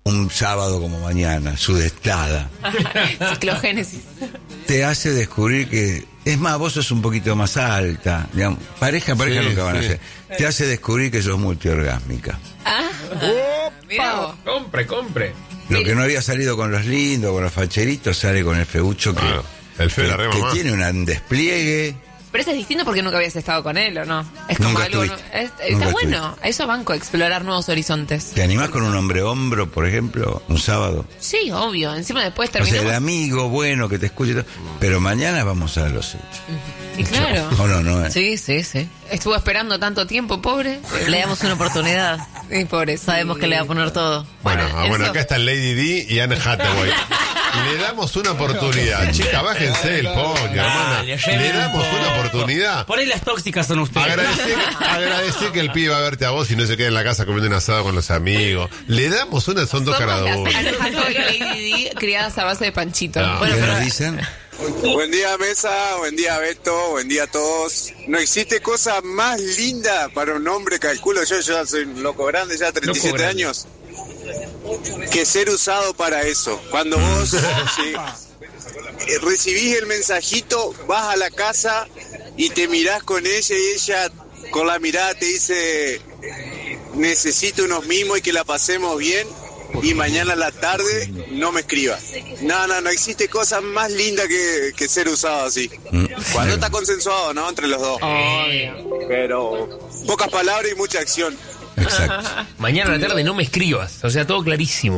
un sábado como mañana, sudestada, ciclogénesis, te hace descubrir que, es más, vos sos un poquito más alta, digamos, pareja nunca van a ser, te hace descubrir que sos multiorgásmica. Mirá vos. Compre. Lo que no había salido con los lindos, con los facheritos, sale con el feucho el feo la rema que más. tiene un despliegue. Pero eso es distinto porque nunca habías estado con él, ¿o no? Es como Nunca algo... estuviste. Está Nunca bueno. A eso banco, explorar nuevos horizontes. ¿Te animás con un hombre-hombro, por ejemplo, un sábado? Sí, obvio. Encima después O sea, terminamos... el amigo bueno que te escuche todo. Pero mañana vamos a los hechos. Y claro. ¿O no? Sí. Estuvo esperando tanto tiempo, pobre. Le damos una oportunidad. Y pobre. Sabemos que le va a poner todo. Bueno, eso- acá están Lady D y Anne Hathaway. Le damos una oportunidad. Chica, bájense el pollo, hermana. Le damos una oportunidad. Por ahí las tóxicas son ustedes. Agradecer que el pibe va a verte a vos y no se quede en la casa comiendo un asado con los amigos. Le damos una, son dos Somos las caraduras. Anne Hathaway y Lady D criadas a base de panchito. No. Bueno, ¿Qué pero... nos dicen? Buen día, mesa, buen día, Beto, buen día a todos. No existe cosa más linda para un hombre, calculo yo ya soy un loco grande, ya 37 años, que ser usado para eso. Cuando vos recibís el mensajito, vas a la casa y te mirás con ella y ella con la mirada te dice, necesito unos mimos y que la pasemos bien. Y mañana a la tarde no me escribas. No existe cosa más linda que ser usado así. Cuando está consensuado, ¿no? Entre los dos. Pero pocas palabras y mucha acción. Exacto. Mañana a la tarde no me escribas. O sea, todo clarísimo.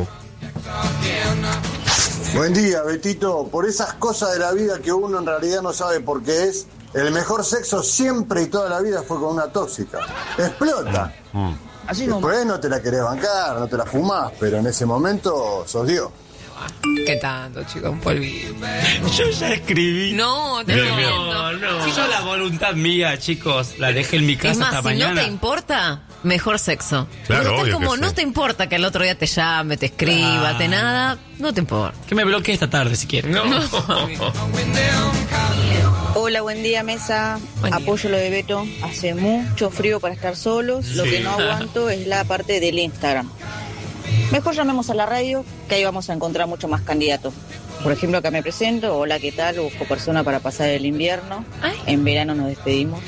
Buen día, Betito. Por esas cosas de la vida que uno en realidad no sabe por qué es, el mejor sexo siempre y toda la vida fue con una tóxica. Explota. Después no te la querés bancar, no te la fumás, pero en ese momento sos Dios. ¿Qué tanto, chicos? Un polvito. Yo ya escribí. No, te No. Yo la voluntad mía, chicos, la dejé en mi casa Es más, hasta si mañana. no te importa, mejor sexo. Claro, Pero obvio como que no sí. te importa que el otro día te llame, te escriba, te nada, no te importa. Que me bloquee esta tarde si quiere. No. Hola, buen día, mesa. Buen día. Apoyo lo de Beto. Hace mucho frío para estar solos. Lo que no aguanto es la parte del Instagram. Mejor llamemos a la radio, que ahí vamos a encontrar mucho más candidatos. Por ejemplo, acá me presento. Hola, ¿qué tal? Busco persona para pasar el invierno. Ay. En verano nos despedimos.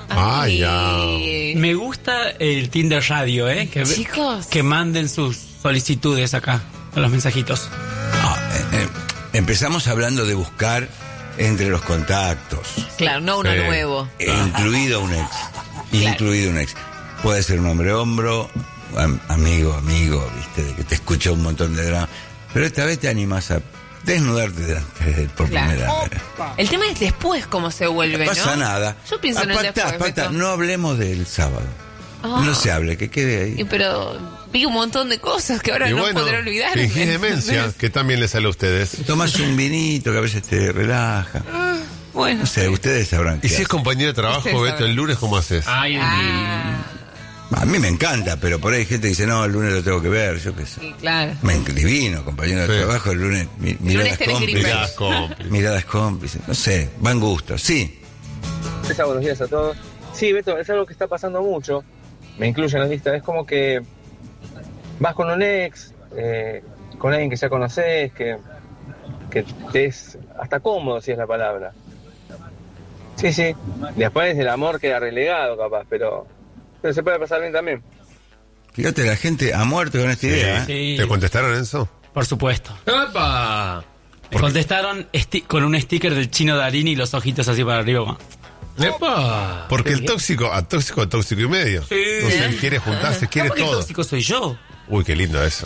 Me gusta el Tinder Radio, Chicos. Que manden sus solicitudes acá, con los mensajitos. Empezamos hablando de buscar entre los contactos, Claro, no uno Sí. nuevo. incluido un ex. Incluido un ex. Puede ser un hombre-hombro, amigo, viste, de que te escucha un montón de drama. Pero esta vez te animas a desnudarte delante de él por primera vez. El tema es después cómo se vuelve, No ¿no? pasa nada. Yo pienso en el después, Beto. No hablemos del sábado. No se hable, que quede ahí. Pero vi un montón de cosas que ahora Y no bueno, podré olvidar. fingís demencia, que también les sale a ustedes. Tomás un vinito que a veces te relaja. Bueno. No sé, ustedes sabrán qué Y si es hacer. compañero de trabajo, Ustedes Beto, sabrán. el lunes, ¿cómo haces? Ay, A mí me encanta, pero por ahí hay gente que dice, no, el lunes lo tengo que ver, yo qué sé. Sí, claro. Divino, compañero de Sí. trabajo, el lunes, miradas tenés cómplices. Mirás, cómplice. Miradas cómplices, no sé, van gustos, sí. Buenos días a todos. Sí, Beto, es algo que está pasando mucho. Me incluyo en la lista. Es como que vas con un ex, con alguien que ya conoces, que te es hasta cómodo, si es la palabra. Sí. Después el amor queda relegado, capaz, pero se puede pasar bien también. Fíjate, la gente ha muerto con esta idea, ¿eh? Sí. ¿Te contestaron eso? Por supuesto. ¡Opa! Me contestaron con un sticker del Chino Darín y los ojitos así para arriba. ¡Epa! Porque el tóxico y medio. Sí. No sé, él quiere juntarse, quiere Capaz que el todo. tóxico soy yo. Uy, qué lindo eso.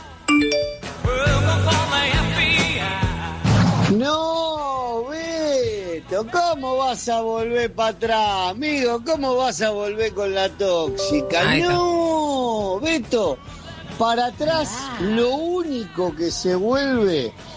No, Beto, ¿cómo vas a volver para atrás, amigo? ¿Cómo vas a volver con la tóxica? Ahí está. No, Beto, para atrás lo único que se vuelve